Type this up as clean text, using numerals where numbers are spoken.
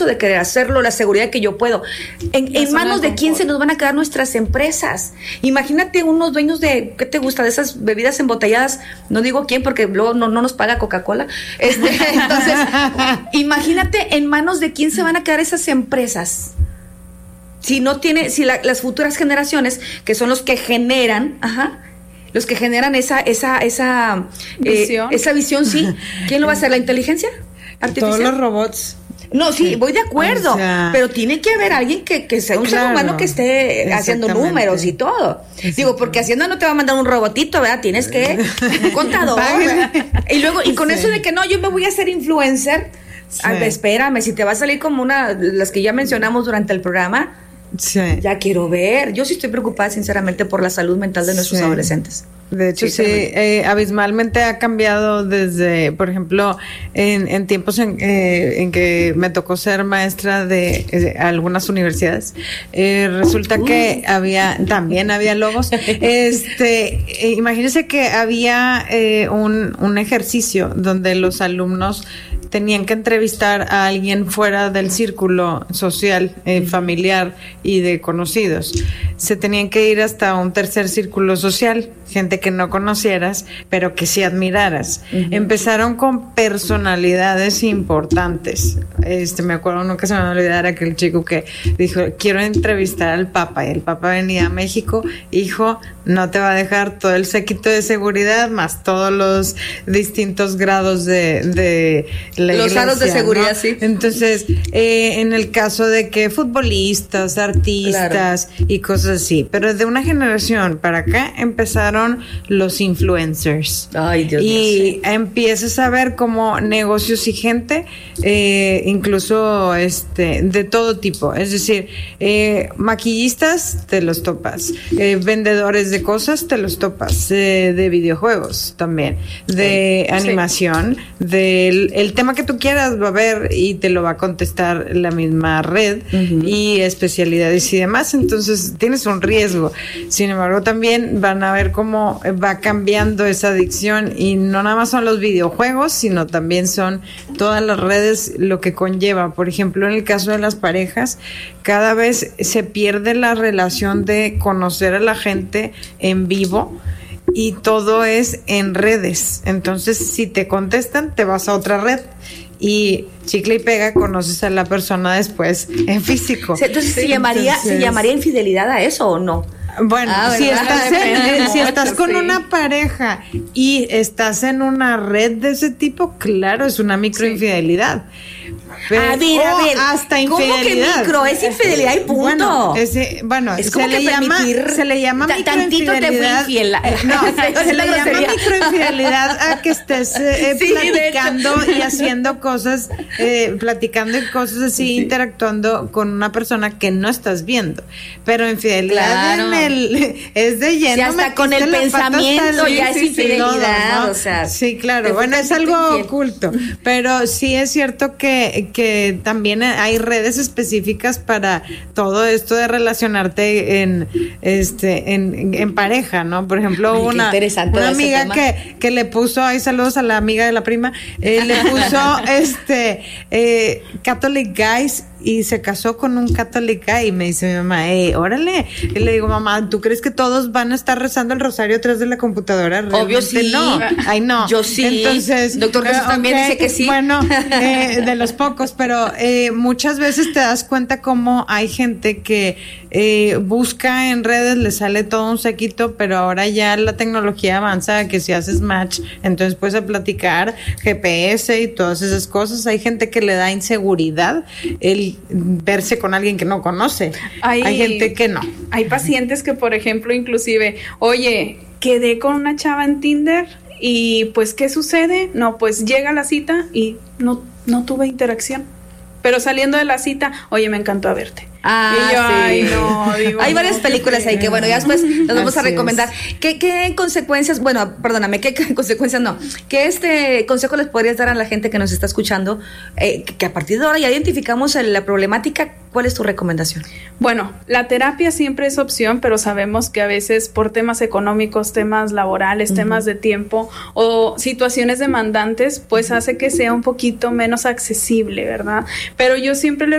de querer hacerlo, la seguridad de que yo puedo. En manos de quién se nos van a quedar nuestras empresas. Imagínate unos dueños de, ¿qué te gusta? De esas bebidas embotelladas, no digo quién porque luego no nos paga Coca-Cola. Entonces, imagínate en manos de quién se van a quedar esas empresas. Si las futuras generaciones, que son los que generan, esa visión, sí. ¿Quién lo va a hacer? ¿La inteligencia artificial? Todos los robots. No, sí, voy de acuerdo, pero tiene que haber alguien que sea un ser humano que esté haciendo números y todo. Digo, porque Hacienda no te va a mandar un robotito, ¿verdad? Tienes que un contador. Y luego, y con eso de que no, yo me voy a hacer influencer. Espérame, si te va a salir como las que ya mencionamos durante el programa, ya quiero ver. Yo sí estoy preocupada, sinceramente, por la salud mental de nuestros adolescentes. De hecho, abismalmente ha cambiado desde, por ejemplo, en tiempos en que me tocó ser maestra de algunas universidades. Resulta que también había logos. Imagínense que había un ejercicio donde los alumnos tenían que entrevistar a alguien fuera del círculo social, familiar y de conocidos. Se tenían que ir hasta un tercer círculo social, gente que no conocieras, pero que sí admiraras. Empezaron con personalidades importantes. Me acuerdo, nunca se me va a olvidar aquel chico que dijo, quiero entrevistar al Papa, y el Papa venía a México. Hijo, no te va a dejar todo el séquito de seguridad, más todos los distintos grados de la los iglesia, aros de seguridad, ¿no? Sí. Entonces, en el caso de que futbolistas, artistas y cosas así, pero de una generación para acá empezaron los influencers. Ay, Dios mío. Y empiezas a ver como negocios y gente, incluso de todo tipo. Es decir, maquillistas, te los topas. Vendedores de cosas, te los topas. De videojuegos también. De animación. El tema que tú quieras va a ver y te lo va a contestar la misma red y especialidades y demás. Entonces, tienes un riesgo. Sin embargo, también van a ver cómo va cambiando esa adicción, y no nada más son los videojuegos, sino también son todas las redes, lo que conlleva. Por ejemplo, en el caso de las parejas, cada vez se pierde la relación de conocer a la gente en vivo, y todo es en redes. Entonces, si te contestan, te vas a otra red y chicle y pega, conoces a la persona después en físico. Entonces, ¿se llamaría infidelidad a eso o no? Bueno, si estás con una pareja y estás en una red de ese tipo, claro, es una microinfidelidad. Pero, a ver, hasta infidelidad. ¿Cómo que micro? Es infidelidad y punto. Bueno, es como se le llama microinfidelidad. Tantito te fui infiel. Se le llama microinfidelidad a que estés platicando y haciendo cosas, platicando y cosas así, interactuando con una persona que no estás viendo. Pero infidelidad es de lleno. Si hasta con el pensamiento ya es infidelidad. ¿no? O sea, sí, claro. Bueno, es algo oculto. Pero sí es cierto que también hay redes específicas para todo esto de relacionarte en pareja, ¿no? Por ejemplo, una amiga que le puso, saludos a la amiga de la prima, le puso Catholic Guys, y se casó con un Catholic guy, y me dice mi mamá, órale. Y le digo, mamá, ¿tú crees que todos van a estar rezando el rosario atrás de la computadora? Obvio sí. No. Ay, no. Yo sí. Entonces, doctor Jesús también dice que sí. Bueno, de los pocos, pero muchas veces te das cuenta cómo hay gente que busca en redes, le sale todo un séquito, pero ahora ya la tecnología avanza, que si haces match, entonces puedes platicar, GPS y todas esas cosas. Hay gente que le da inseguridad el verse con alguien que no conoce. Hay gente que no. Hay pacientes que, por ejemplo, inclusive, oye, quedé con una chava en Tinder y pues, ¿qué sucede? No, pues llega la cita y no tuve interacción. Pero saliendo de la cita, oye, me encantó verte. Ay, no, digo, hay varias películas ahí que, bueno, ya después nos vamos a recomendar. ¿Qué consecuencias, bueno, perdóname, qué consecuencias no? ¿Qué consejo les podrías dar a la gente que nos está escuchando? Que a partir de ahora ya identificamos la problemática, ¿cuál es tu recomendación? Bueno, la terapia siempre es opción, pero sabemos que a veces por temas económicos, temas laborales, temas de tiempo o situaciones demandantes, pues hace que sea un poquito menos accesible, ¿verdad? Pero yo siempre les